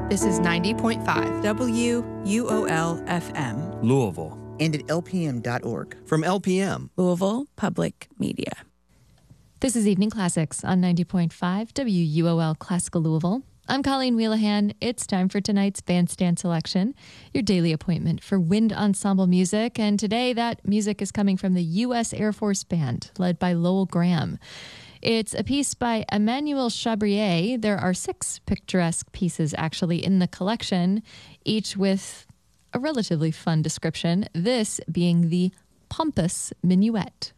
This is 90.5 WUOL-FM. Louisville. And at lpm.org. From LPM. Louisville Public Media. This is Evening Classics on 90.5 WUOL Classical Louisville. I'm Colleen Wheelahan. It's time for tonight's Bandstand Selection, your daily appointment for wind ensemble music. And today that music is coming from the U.S. Air Force Band, led by Lowell Graham. It's a piece by Emmanuel Chabrier. There are 6 picturesque pieces actually in the collection, each with a relatively fun description, this being the Pompous Minuet.